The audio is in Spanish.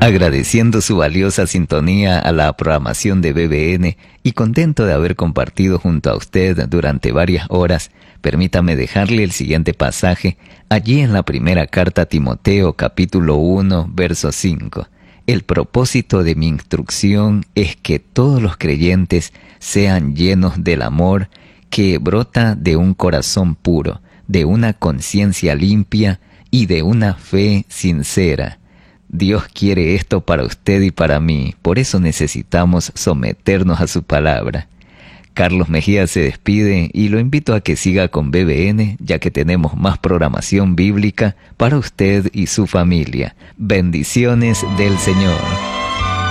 Agradeciendo su valiosa sintonía a la programación de BBN y contento de haber compartido junto a usted durante varias horas, permítame dejarle el siguiente pasaje, allí en la primera carta a Timoteo, capítulo 1, verso 5. El propósito de mi instrucción es que todos los creyentes sean llenos del amor que brota de un corazón puro, de una conciencia limpia y de una fe sincera. Dios quiere esto para usted y para mí, por eso necesitamos someternos a su palabra. Carlos Mejía se despide y lo invito a que siga con BBN, ya que tenemos más programación bíblica para usted y su familia. Bendiciones del Señor.